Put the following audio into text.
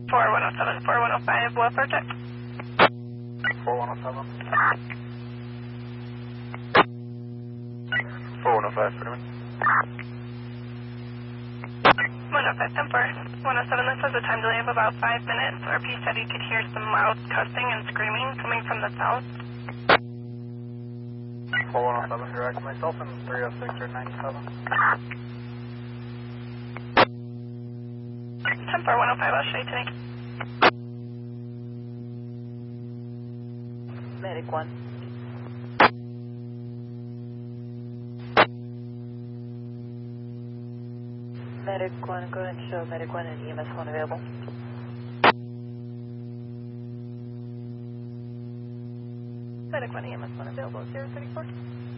4107, 4105, welfare check. 4107. 4105, Freeman. 105, 10-4. 107, this has a time delay of about 5 minutes. RP said he could hear some loud cussing and screaming coming from the south. 4107, direct myself and 306 or 97. 10-4, 105, I'll show you today. Medic 1. Medic 1, go ahead and show Medic 1 and EMS 1 available. Medic 1, EMS 1 available, 034.